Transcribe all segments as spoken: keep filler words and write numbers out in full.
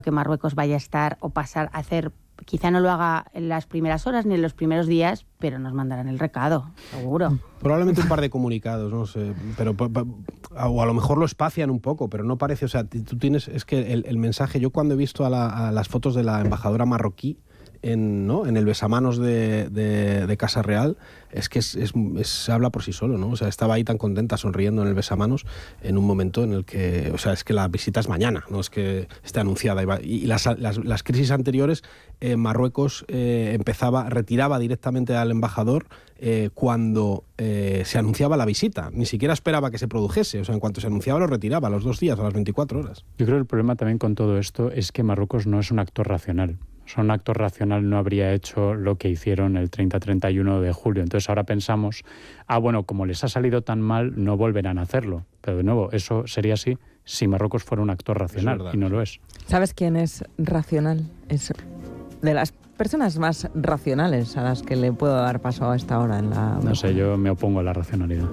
que Marruecos vaya a estar o pasar a hacer, quizá no lo haga en las primeras horas ni en los primeros días, pero nos mandarán el recado, seguro. Probablemente un par de comunicados, no sé, pero o a lo mejor lo espacian un poco, pero no parece, o sea, tú tienes, es que el, el mensaje, yo cuando he visto a, la, a las fotos de la embajadora marroquí en, ¿no? en el besamanos de, de, de Casa Real, es que es, es, es, habla por sí solo, ¿no? O sea, estaba ahí tan contenta, sonriendo en el besamanos, en un momento en el que, o sea, es que la visita es mañana, no es que esté anunciada. Y, y las, las, las crisis anteriores, eh, Marruecos eh, empezaba, retiraba directamente al embajador eh, cuando eh, se anunciaba la visita. Ni siquiera esperaba que se produjese, o sea, en cuanto se anunciaba lo retiraba a los dos días, a las veinticuatro horas. Yo creo que el problema también con todo esto es que Marruecos no es un actor racional. O sea, un actor racional no habría hecho lo que hicieron el treinta treinta y uno de julio. Entonces ahora pensamos, ah, bueno, como les ha salido tan mal, no volverán a hacerlo. Pero de nuevo, eso sería así si Marruecos fuera un actor racional, y no lo es. ¿Sabes quién es racional? Es de las personas más racionales a las que le puedo dar paso a esta hora en la... No sé, yo me opongo a la racionalidad.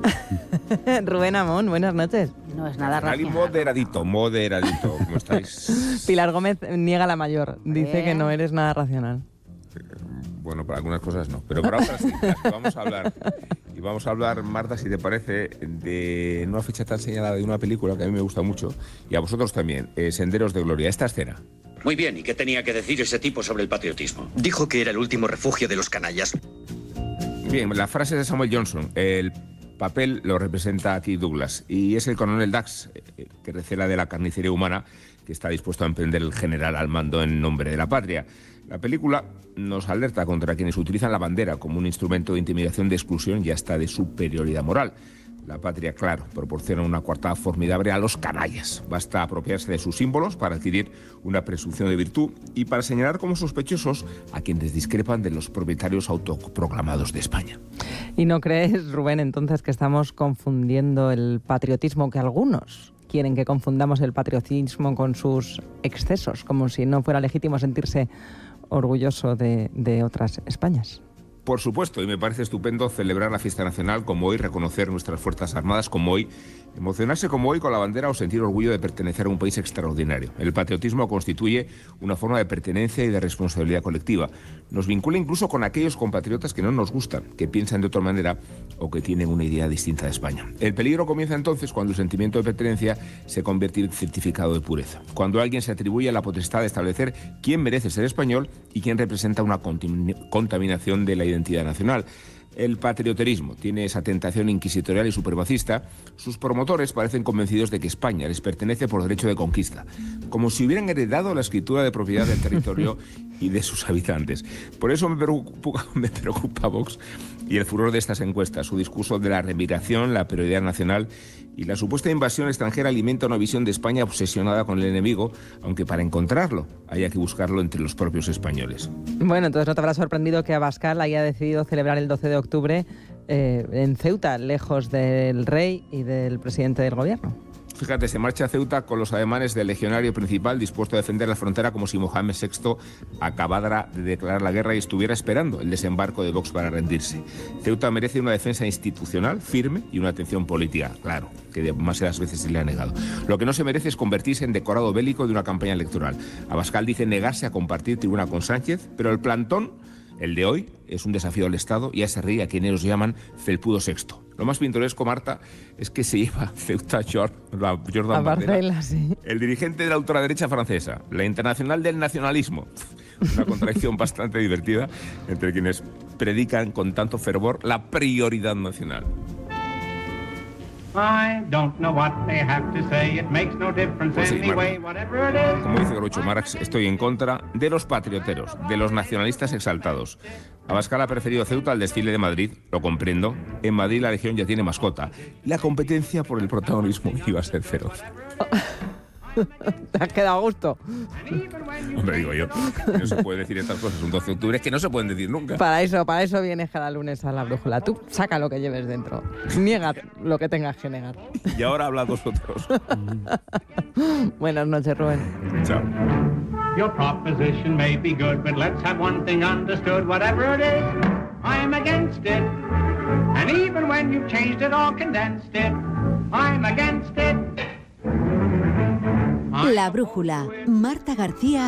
Rubén Amón, buenas noches. No es nada racional. Moderadito, moderadito. ¿Cómo estáis? Pilar Gómez niega la mayor. Dice que no eres nada racional. Bueno, para algunas cosas no, pero para otras sí. Las que vamos a hablar. Y vamos a hablar, Marta, si te parece, de una fecha tan señalada de una película que a mí me gusta mucho, y a vosotros también, eh, Senderos de Gloria. Esta escena. Muy bien, ¿y qué tenía que decir ese tipo sobre el patriotismo? Dijo que era el último refugio de los canallas. Bien, la frase de Samuel Johnson. El papel lo representa a T. Douglas, y es el coronel Dax, eh, que recela de la carnicería humana, que está dispuesto a emprender el general al mando en nombre de la patria. La película nos alerta contra quienes utilizan la bandera como un instrumento de intimidación, de exclusión y hasta de superioridad moral. La patria, claro, proporciona una coartada formidable a los canallas. Basta apropiarse de sus símbolos para adquirir una presunción de virtud y para señalar como sospechosos a quienes discrepan de los propietarios autoproclamados de España. ¿Y no crees, Rubén, entonces que estamos confundiendo el patriotismo, que algunos quieren que confundamos el patriotismo con sus excesos, como si no fuera legítimo sentirse orgulloso de, de otras Españas? Por supuesto, y me parece estupendo celebrar la fiesta nacional como hoy, reconocer nuestras Fuerzas Armadas como hoy, emocionarse como hoy con la bandera o sentir orgullo de pertenecer a un país extraordinario. El patriotismo constituye una forma de pertenencia y de responsabilidad colectiva. Nos vincula incluso con aquellos compatriotas que no nos gustan, que piensan de otra manera o que tienen una idea distinta de España. El peligro comienza entonces cuando el sentimiento de pertenencia se convierte en certificado de pureza. Cuando alguien se atribuye la potestad de establecer quién merece ser español y quién representa una contaminación de la identidad nacional. El patrioterismo tiene esa tentación inquisitorial y supremacista. Sus promotores parecen convencidos de que España les pertenece por derecho de conquista, como si hubieran heredado la escritura de propiedad del territorio y de sus habitantes. Por eso me preocupa, me preocupa Vox y el furor de estas encuestas. Su discurso de la remigración, la prioridad nacional y la supuesta invasión extranjera alimenta una visión de España obsesionada con el enemigo, aunque para encontrarlo haya que buscarlo entre los propios españoles. Bueno, entonces no te habrá sorprendido que Abascal haya decidido celebrar el doce de octubre eh, en Ceuta, lejos del rey y del presidente del gobierno. Fíjate, se marcha a Ceuta con los ademanes del legionario principal dispuesto a defender la frontera como si Mohamed sexto acabara de declarar la guerra y estuviera esperando el desembarco de Vox para rendirse. Ceuta merece una defensa institucional firme y una atención política, claro, que demasiadas veces se le ha negado. Lo que no se merece es convertirse en decorado bélico de una campaña electoral. Abascal dice negarse a compartir tribuna con Sánchez, pero el plantón, el de hoy, es un desafío al Estado y a ese rey a quien ellos llaman Felpudo sexto. Lo más pintoresco, Marta, es que se lleva Ceuta Jordan Bardella, sí. El dirigente de la ultraderecha francesa, la internacional del nacionalismo. Una contradicción bastante divertida entre quienes predican con tanto fervor la prioridad nacional. I don't know what they have to say, it makes no difference Pues sí, anyway, whatever it is. Como dice Groucho Marx, estoy en contra de los patrioteros, de los nacionalistas exaltados. Abascal ha preferido Ceuta al desfile de Madrid, lo comprendo. En Madrid la Legión ya tiene mascota. La competencia por el protagonismo iba a ser feroz. ¿Te has quedado a gusto? Hombre, digo yo, no se puede decir estas cosas un doce de octubre, es que no se pueden decir nunca. Para eso, para eso vienes cada lunes a La Brújula. Tú saca lo que lleves dentro. Niega lo que tengas que negar. Y ahora habla vosotros. Buenas noches, Rubén. Chao. Your proposition may be good, but let's have one thing understood. Whatever it is, I'm against it. And even when you've changed it or condensed it, I'm against it. La brújula. Marta García